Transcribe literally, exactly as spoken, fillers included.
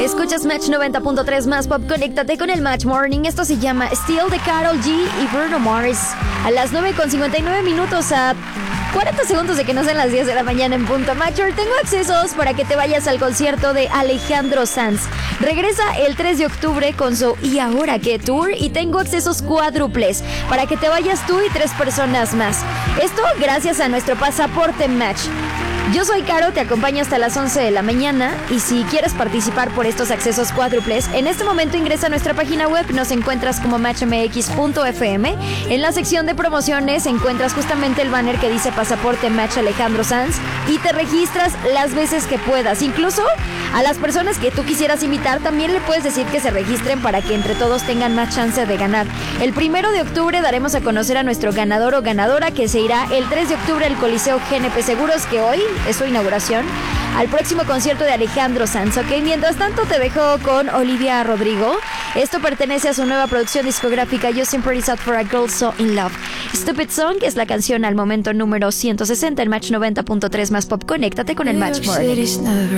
Escuchas Match noventa punto tres más pop. Conéctate con el Match Morning. Esto se llama Still de Karol G y Bruno Mars. A las nueve con cincuenta y nueve minutos, a cuarenta segundos de que no sean las diez de la mañana en punto. Matcher, tengo accesos para que te vayas al concierto de Alejandro Sanz. Regresa el tres de octubre con su ¿Y ahora qué tour? Y tengo accesos cuádruples para que te vayas tú y tres personas más. Esto gracias a nuestro pasaporte Match. Yo soy Caro, te acompaño hasta las once de la mañana y si quieres participar por estos accesos cuádruples, en este momento ingresa a nuestra página web, nos encuentras como match m x punto f m. En la sección de promociones encuentras justamente el banner que dice Pasaporte Match Alejandro Sanz y te registras las veces que puedas. Incluso a las personas que tú quisieras invitar también le puedes decir que se registren para que entre todos tengan más chance de ganar. El primero de octubre daremos a conocer a nuestro ganador o ganadora que se irá el tres de octubre al Coliseo G N P Seguros, que hoy es su inauguración, al próximo concierto de Alejandro Sanz, ¿ok? Mientras tanto te dejo con Olivia Rodrigo. Esto pertenece a su nueva producción discográfica Just Simply Out for a Girl So In Love. Stupid Song es la canción al momento número ciento sesenta en Match noventa punto tres más pop. Conéctate con el Match Morning.